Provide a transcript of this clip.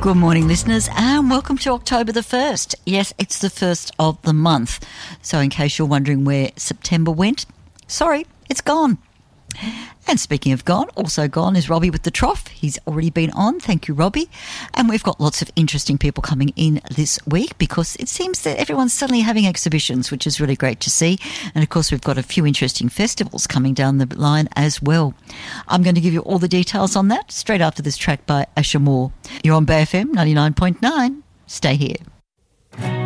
Good morning, listeners, and welcome to October the 1st. Yes, it's the first of the month. So in case you're wondering where September went, sorry, it's gone. And speaking of gone, also gone is Robbie with the Trough. He's already been on. Thank you, Robbie. And we've got lots of interesting people coming in this week because it seems that everyone's suddenly having exhibitions, which is really great to see. And of course, we've got a few interesting festivals coming down the line as well. I'm going to give you all the details on that straight after this track by Asher Moore. You're on Bay FM 99.9. Stay here.